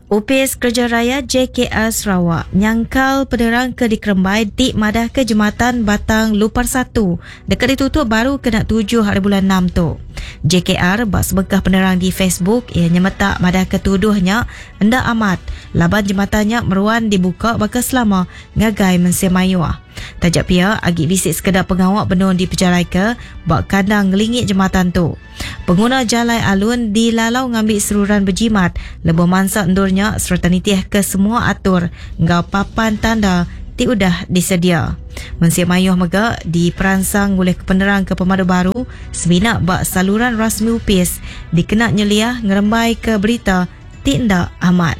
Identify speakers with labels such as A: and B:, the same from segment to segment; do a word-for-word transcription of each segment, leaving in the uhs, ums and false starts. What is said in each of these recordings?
A: U P S Kerja Raya J K R Sarawak nyangkal penerang ke di Kerembai di madah ke Jematan Batang Lupar satu dekat ditutup baru kena tujuh hari bulan enam tu. J K R bak sebekah penerang di Facebook ianya metak madah ketuduhnya hendak amat laban jematannya meruan dibuka bakal selama ngagai mensia mayuah. Tajak pia agi bisik sekedar pengawak benon di pejalai ke bak kandang ngelingit jematan tu. Pengguna jalai alun dilalau ngambil seruran berjimat lebih mansak endurnya serta nitih ke semua atur ngau papan tanda ti udah disedia. Mensia mayuh mega diperansang oleh penerang ke Pemadu Baru sebinak bak saluran rasmi U P S dikena nyeliah ngerembai ke berita ti ndak amat.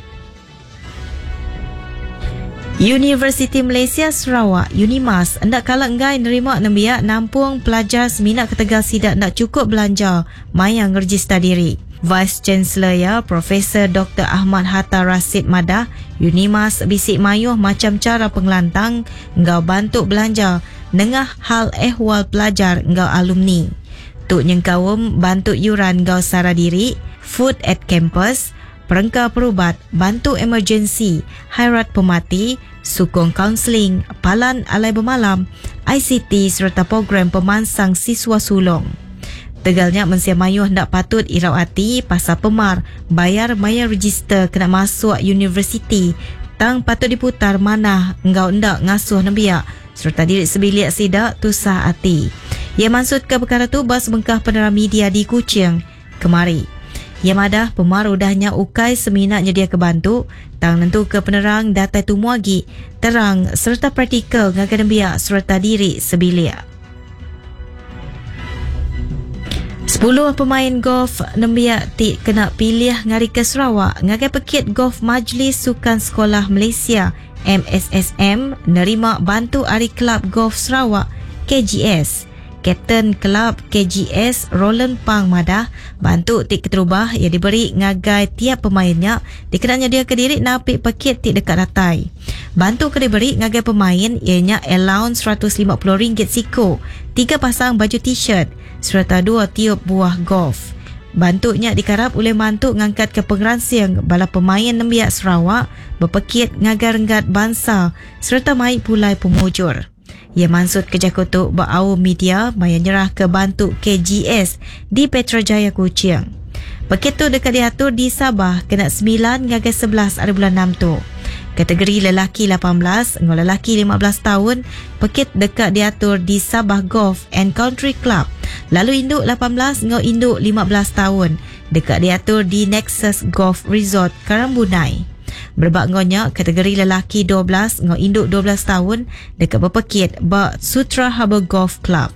A: Universiti Malaysia Sarawak UNIMAS hendak kala enggai nerima nembiak nampung pelajar seminat ketegal sidak nak cukup belanja mayang register diri. Vice Chancellor ya Profesor Doktor Ahmad Hatta Rasid Madah UNIMAS bisik mayuh macam cara pengelantang engau bantu belanja nengah hal ehwal pelajar engau alumni. Tuk nyengkawum bantu yuran engau sara diri, food at campus, perengkar perubat, bantu emergency, hairat pemati, sukong kaunseling, palan alai bermalam, I C T serta program pemansang siswa sulong. Tegalnya mensia mayuh hendak patut irau hati pasal pemar bayar maya register kena masuk universiti tang patut diputar mana engkau hendak ngasuh nembiak serta diri sebilik sidak tusah hati. Ia maksud ke perkara tu bas bengkah penerang media di Kuching kemari. Ia madah pemar udahnya ukai seminat nyedia kebantu tang nentu ke penerang datai tu muagi terang serta praktikal ngagai nembiak serta diri sebilik. Sepuluh pemain golf nembiak ti kena pilih ngari ke Sarawak ngagai pekit golf Majlis Sukan Sekolah Malaysia M S S M nerima bantu Ari Kelab Golf Sarawak K G S. Kapten Kelab K G S Roland Pang Madah bantu ti keterubah yang diberi ngagai tiap pemainnya dikenanya dia ke diri napik pekit ti dekat datai. Bantu ke diberi ngagai pemain ianya allowance seratus lima puluh ringgit siko, tiga pasang baju t-shirt serta dua tiup buah golf. Bantunya dikarap oleh mantuk ngangkat ke pengransing bala pemain nembiak Sarawak berpekit ngagai renggat bangsa serta mai pulai pemujur. Ia maksud kerja kutuk berau media maya nyerah ke bantu K G S di Petrajaya Kuching. Pekit tu dekat diatur di Sabah kena sembilan ngagai sebelas hari bulan enam tu. Kategori lelaki lapan belas ngau lelaki lima belas tahun pekit dekat diatur di Sabah Golf and Country Club. Lalu induk lapan belas ngau induk lima belas tahun dekat diatur di Nexus Golf Resort Karambunai. Berbak ngonya kategori lelaki dua belas ngau induk dua belas tahun dekat berpekit bak Sutra Harbour Golf Club.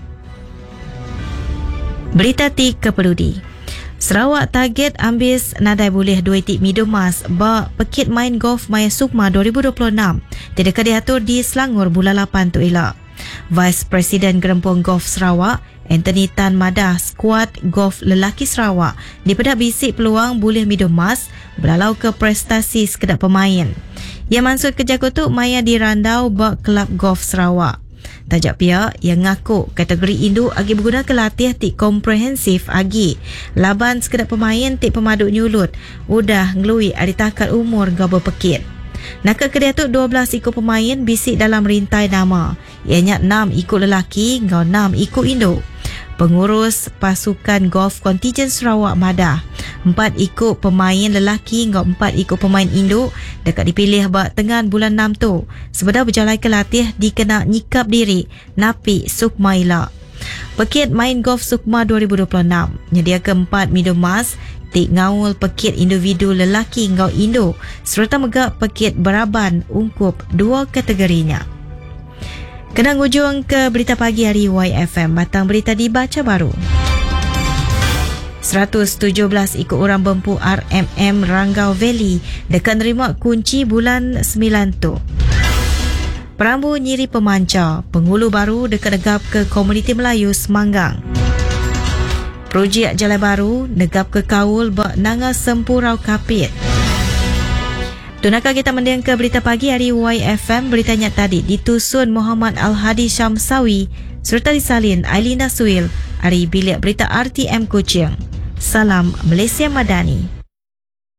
A: Berita ti kepeludi. Sarawak target ambis nadai boleh dua tip midum mas bak pekit main golf Maya Sukma dua ribu dua puluh enam tidak diatur di Selangor bulan lapan tu elak. Vice Presiden Gerempong Golf Sarawak Anthony Tan Madah skuad golf lelaki Sarawak dipedak bisik peluang boleh midum mas belalau ke prestasi sekedar pemain. Ia maksud kerja kutuk maya dirandau bak Kelab Golf Sarawak. Tajak pia yang ngaku kategori induk agi berguna ke latih ti komprehensif agi laban sekedar pemain ti pemaduk nyulut udah ngelui ada takat umur gau berpekit. Nakal kedai tu dua belas ikut pemain bisik dalam rintai nama ianya enam ikut lelaki ngau enam ikut induk. Pengurus pasukan golf kontingen Sarawak Madah empat ikut pemain lelaki ngau empat ikut pemain induk dekat dipilih bak tengan bulan enam tu sebeda berjalai ke latih dikena nyikap diri napi Sukma elak. Pekit main golf Sukma dua ribu dua puluh enam nyedia keempat midum mas tik ngaul pekit individu lelaki ngau induk serta megak pekit beraban ungkup dua kategorinya. Kenang ujung ke berita pagi hari Y F M. Batang berita dibaca baru. seratus tujuh belas ikut orang Bempu R M M Ranggau Valley dekat nerima kunci bulan sembilan tu. Perambu Nyiri Pemancar, penghulu baru dekat negap ke komuniti Melayu Semanggang. Projek Jalan Baru negap ke kaul bak nanga sempurau kapit. Tunakah kita mendengar ke berita pagi hari Y F M. Beritanya tadi ditusun Muhammad Al-Hadi Syamsawi serta disalin Ailina Suil dari bilik berita R T M Kuching. Salam Malaysia Madani.